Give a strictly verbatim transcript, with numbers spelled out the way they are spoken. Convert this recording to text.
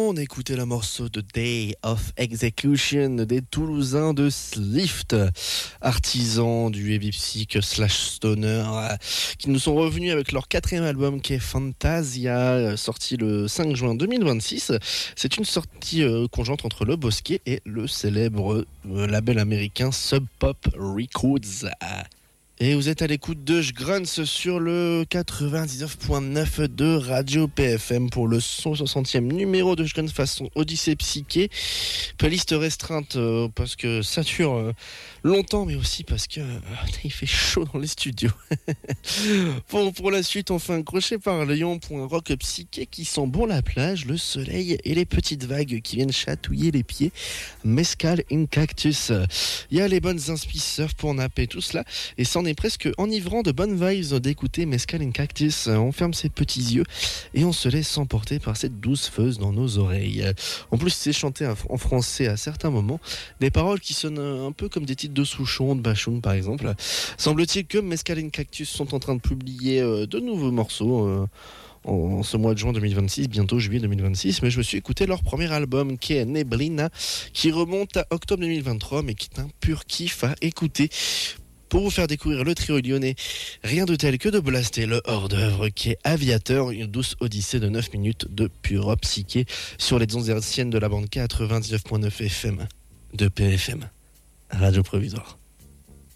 On écoutait le morceau de Day of Execution des Toulousains de Slift, artisans du heavy psych slash stoner, qui nous sont revenus avec leur quatrième album qui est Fantasia, sorti le cinq juin deux mille vingt-six. C'est une sortie conjointe entre Le Bosquet et le célèbre label américain Sub Pop Records. Et vous êtes à l'écoute de J'Grunts sur le quatre-vingt-dix-neuf point neuf de Radio P F M pour le cent soixantième numéro de J'Grunts façon Odyssée Psyché. Playlist restreinte euh, parce que ça dure euh, longtemps, mais aussi parce que euh, il fait chaud dans les studios. Bon, pour la suite, on fait un crochet par Lyon pour un rock psyché qui sent bon la plage, le soleil et les petites vagues qui viennent chatouiller les pieds. Mescal in Cactus. Il y a les bonnes inspi surf pour napper tout cela et c'en est presque enivrant de bonnes vibes d'écouter Mescal in Cactus. On ferme ses petits yeux et on se laisse emporter par cette douce feuse dans nos oreilles. En plus, c'est chanté en français à certains moments, des paroles qui sonnent un peu comme des titres de Souchon, de Bachoun par exemple. Semble-t-il que Mescal in Cactus sont en train de publier de nouveaux morceaux en ce mois de juin deux mille vingt-six, bientôt juillet deux mille vingt-six, mais je me suis écouté leur premier album qui est Neblina, qui remonte à octobre deux mille vingt-trois, mais qui est un pur kiff à écouter. Pour vous faire découvrir le trio lyonnais, rien de tel que de blaster le hors-d'œuvre qui est Aviateur, une douce odyssée de neuf minutes de pure rock psyché sur les ondes hertziennes de la bande quatre-vingt-dix-neuf point neuf F M de P F M, Radio Provisoire.